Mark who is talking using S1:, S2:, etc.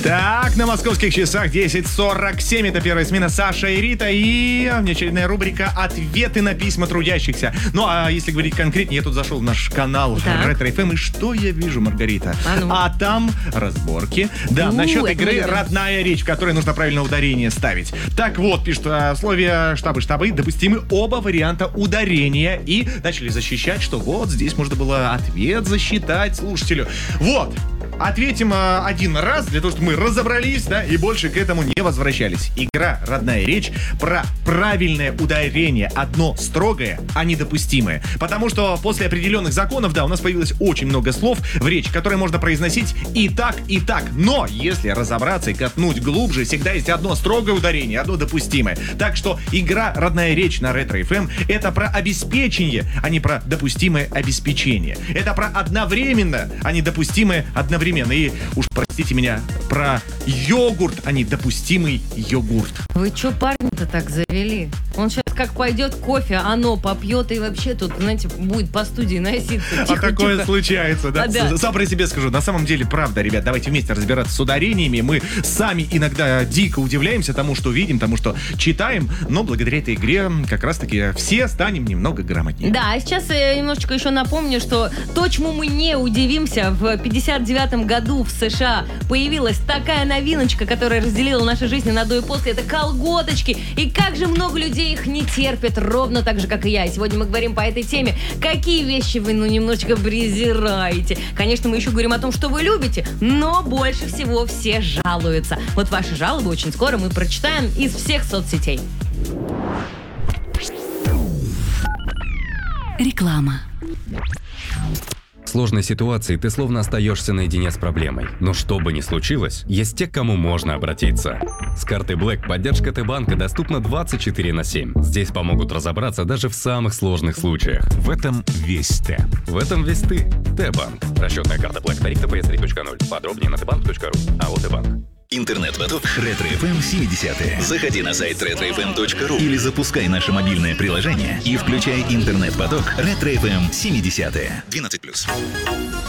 S1: Так, на московских часах 10:47. Это первая смена. Саша и Рита. И очередная рубрика «Ответы на письма трудящихся». Ну, а если говорить конкретнее, я тут зашел в наш канал Ретро ФМ. И что я вижу, Маргарита? А там разборки. Да, насчет игры «Родная речь», в которой нужно правильно ударение ставить. Так вот, пишут, в слове «штабы» допустимы оба варианта ударения. И начали защищать, что вот здесь можно было ответ засчитать слушателю. Вот. Ответим один раз, для того, чтобы мы разобрались, да, и больше к этому не возвращались. Игра «Родная речь» про правильное ударение. Одно строгое, а недопустимое. Потому что после определенных законов, да, у нас появилось очень много слов в речи, которые можно произносить и так, и так. Но если разобраться и копнуть глубже, всегда есть одно строгое ударение, одно допустимое. Так что игра «Родная речь» на Ретро ФМ — это про обеспечение, а не про допустимое обеспечение. Это про одновременно, а не допустимое одновременно. И уж простите меня, про йогурт, а не допустимый йогурт.
S2: Вы чё парня-то так завели? Он сейчас как пойдет кофе, оно попьет и вообще тут, знаете, будет по студии носиться. Тихо,
S1: такое
S2: тихо.
S1: случается, да? Сам про себя скажу. На самом деле, правда, ребят, давайте вместе разбираться с ударениями. Мы сами иногда дико удивляемся тому, что видим, тому, что читаем, но благодаря этой игре как раз-таки все станем немного грамотнее.
S2: Да, а сейчас я немножечко еще напомню, что то, чему мы не удивимся, в 59-м году в США появилась такая новиночка, которая разделила наши жизни на до и после. Это колготочки. И как же много людей их не терпят, ровно так же, как и я. И сегодня мы говорим по этой теме. Какие вещи вы, немножечко презираете? Конечно, мы еще говорим о том, что вы любите, но больше всего все жалуются. Вот ваши жалобы очень скоро мы прочитаем из всех соцсетей.
S3: Реклама.
S4: В сложной ситуации ты словно остаешься наедине с проблемой. Но что бы ни случилось, есть те, к кому можно обратиться. С картой Black поддержка Т-банка доступна 24/7. Здесь помогут разобраться даже в самых сложных случаях.
S5: В этом весь Т.
S4: В этом весь ты. Т-банк. Расчетная карта Black. Тариф TPS 3.0. Подробнее на tbank.ru. АО Т-банк.
S5: Интернет-поток Ретро ФМ 70-е. Заходи на сайт retrofm.ru или запускай наше мобильное приложение и включай интернет-поток Ретро ФМ 70-е. 12+.